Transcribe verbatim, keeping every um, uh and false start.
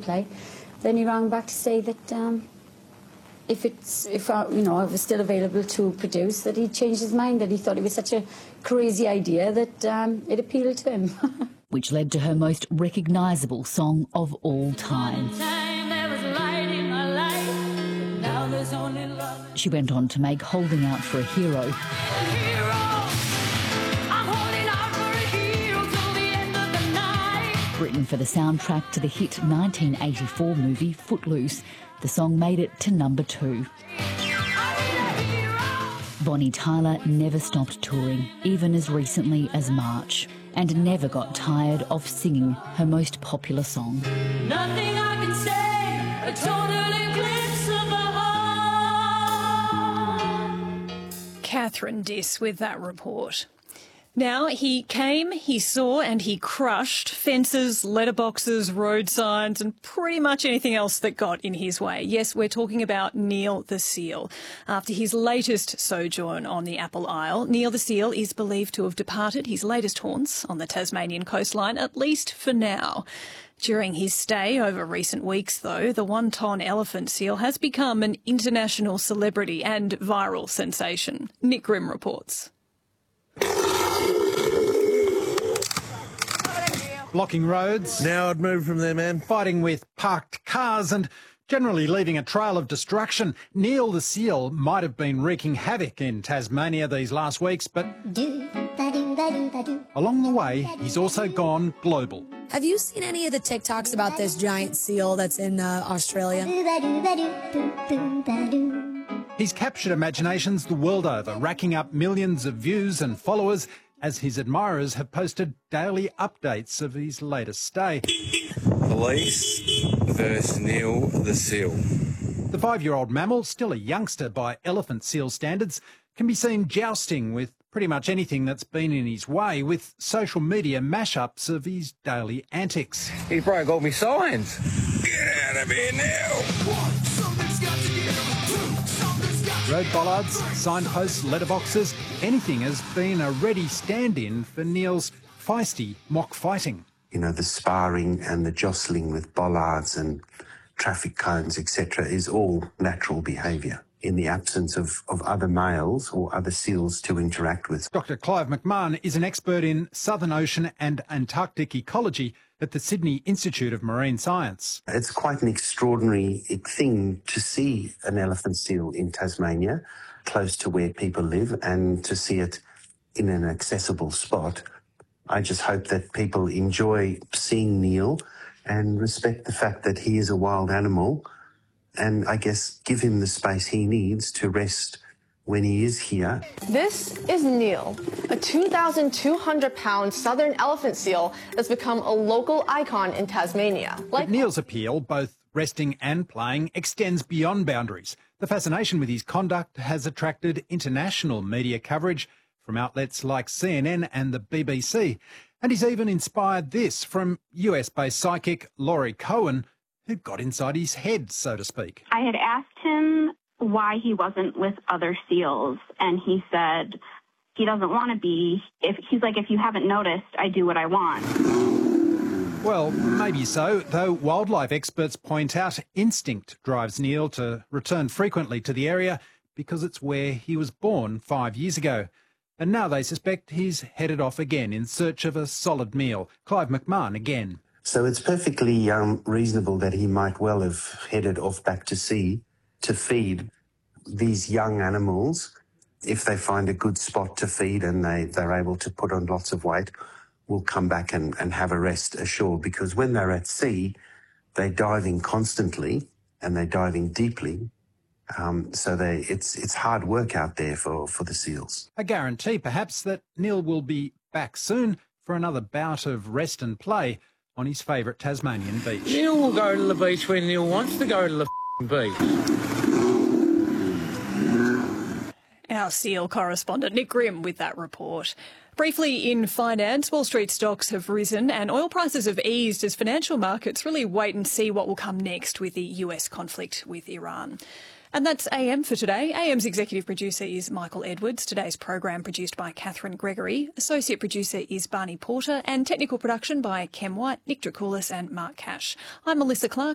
reply. Then he rang back to say that um, if it's, if I, you know, it was still available to produce, that he'd changed his mind, that he thought it was such a crazy idea that um, it appealed to him. Which led to her most recognisable song of all time. She went on to make Holding Out for a Hero. Written for the soundtrack to the hit nineteen eighty-four movie Footloose, the song made it to number two. Bonnie Tyler never stopped touring, even as recently as March, and never got tired of singing her most popular song. Nothing I can say, a total eclipse of the heart. Catherine Diss with that report. Now, he came, he saw and he crushed fences, letterboxes, road signs and pretty much anything else that got in his way. Yes, we're talking about Neil the Seal. After his latest sojourn on the Apple Isle, Neil the Seal is believed to have departed his latest haunts on the Tasmanian coastline, at least for now. During his stay over recent weeks, though, the one-ton elephant seal has become an international celebrity and viral sensation. Nick Grimm reports. Blocking roads. Now I'd move from there, man. Fighting with parked cars and generally leaving a trail of destruction. Neil the Seal might have been wreaking havoc in Tasmania these last weeks, but along the way, he's also gone global. Have you seen any of the TikToks about this giant seal that's in uh, Australia? He's captured imaginations the world over, racking up millions of views and followers as his admirers have posted daily updates of his latest stay. Police versus Neil the Seal. The five-year-old mammal, still a youngster by elephant seal standards, can be seen jousting with pretty much anything that's been in his way, with social media mashups of his daily antics. He broke all my signs. Get out of here now! Road bollards, signposts, letterboxes, anything has been a ready stand-in for Neil's feisty mock fighting. You know, the sparring and the jostling with bollards and traffic cones, et cetera, is all natural behaviour in the absence of, of other males or other seals to interact with. Doctor Clive McMahon is an expert in Southern Ocean and Antarctic ecology at the Sydney Institute of Marine Science. It's quite an extraordinary thing to see an elephant seal in Tasmania, close to where people live, and to see it in an accessible spot. I just hope that people enjoy seeing Neil and respect the fact that he is a wild animal, and I guess give him the space he needs to rest when he is here. This is Neil, a two thousand two hundred pound southern elephant seal that's become a local icon in Tasmania. Like but Neil's appeal, both resting and playing, extends beyond boundaries. The fascination with his conduct has attracted international media coverage from outlets like C N N and the B B C. And he's even inspired this from U S-based psychic Laurie Cohen, who got inside his head, so to speak. I had asked him why he wasn't with other seals, and he said he doesn't want to be. If he's like, if you haven't noticed, I do what I want. Well, maybe so, though wildlife experts point out instinct drives Neil to return frequently to the area because it's where he was born five years ago. And now they suspect he's headed off again in search of a solid meal. Clive McMahon again. So it's perfectly um, reasonable that he might well have headed off back to sea to feed these young animals. If they find a good spot to feed and they, they're able to put on lots of weight, will come back and, and have a rest ashore, because when they're at sea, they're diving constantly and they're diving deeply. Um, so they, it's it's hard work out there for, for the seals. A guarantee, perhaps, that Neil will be back soon for another bout of rest and play on his favourite Tasmanian beach. Neil will go to the beach when Neil wants to go to the beach. Our seal correspondent Nick Grimm with that report. Briefly in finance, Wall Street stocks have risen and oil prices have eased as financial markets really wait and see what will come next with the U S conflict with Iran. And that's A M for today. A M's executive producer is Michael Edwards. Today's program produced by Catherine Gregory. Associate producer is Barney Porter and technical production by Kem White, Nick Dracoulis and Mark Cash. I'm Melissa Clark.